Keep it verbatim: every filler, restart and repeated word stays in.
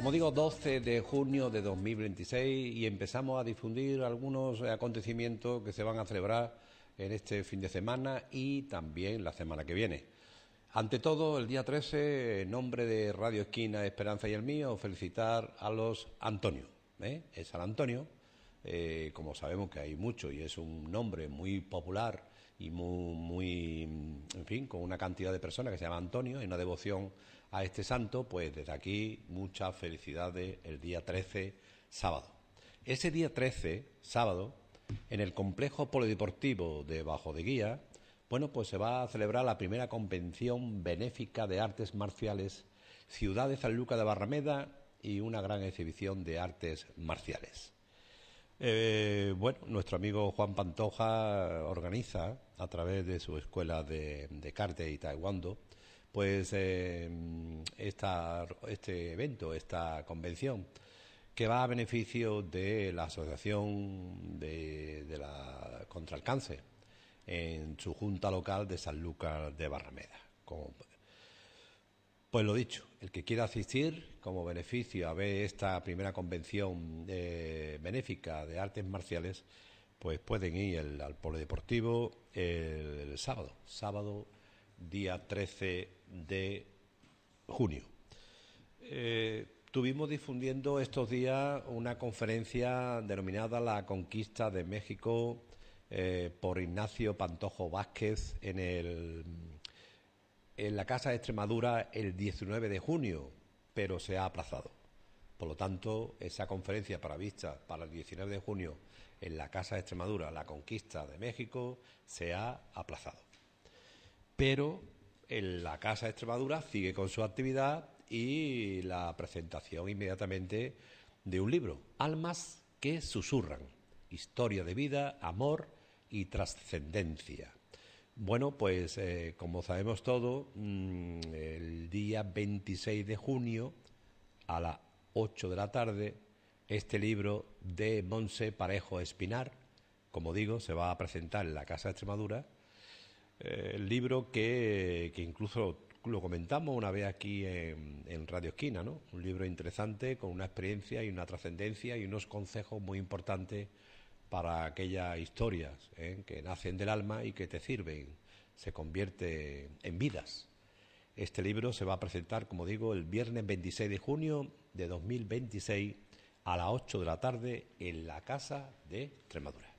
Como digo, doce de junio de dos mil veintiséis y empezamos a difundir algunos acontecimientos que se van a celebrar en este fin de semana y también la semana que viene. Ante todo, el día trece, en nombre de Radio Esquina, Esperanza y el mío, felicitar a los Antonio. ¿eh? Es San Antonio, eh, como sabemos que hay mucho y es un nombre muy popular y muy, muy, en fin, con una cantidad de personas que se llama Antonio, y una devoción a este santo, pues desde aquí muchas felicidades el día trece, sábado. Ese día trece, sábado, en el complejo polideportivo de Bajo de Guía, bueno, pues se va a celebrar la primera convención benéfica de artes marciales, Ciudad de Sanlúcar de Barrameda, y una gran exhibición de artes marciales. Eh, bueno, nuestro amigo Juan Pantoja organiza, a través de su escuela de, de karate y taekwondo, pues eh, esta, este evento, esta convención, que va a beneficio de la Asociación de, de la, contra el Cáncer, en su junta local de Sanlúcar de Barrameda. Como, pues lo dicho, el que quiera asistir como beneficio a ver esta primera convención eh, benéfica de artes marciales, pues pueden ir el, al polideportivo el, el sábado, sábado día trece de junio. Eh, Estuvimos difundiendo estos días una conferencia denominada La Conquista de México eh, por Ignacio Pantojo Vázquez en, el, en la Casa de Extremadura el diecinueve de junio, pero se ha aplazado. Por lo tanto, esa conferencia prevista para el diecinueve de junio en la Casa de Extremadura, La Conquista de México, se ha aplazado. Pero en la Casa de Extremadura sigue con su actividad y la presentación inmediatamente de un libro, Almas que susurran, historia de vida, amor y trascendencia. Bueno, pues eh, como sabemos todos, mmm, el día veintiséis de junio a las ocho de la tarde, este libro de Montse Parejo Espinar, como digo, se va a presentar en la Casa de Extremadura. Eh, el libro que, que incluso lo comentamos una vez aquí en, en Radio Esquina, ¿no? Un libro interesante, con una experiencia y una trascendencia y unos consejos muy importantes para aquellas historias ¿eh? que nacen del alma y que te sirven, se convierte en vidas. Este libro se va a presentar, como digo, el viernes veintiséis de junio de dos mil veintiséis a las ocho de la tarde en la Casa de Extremadura.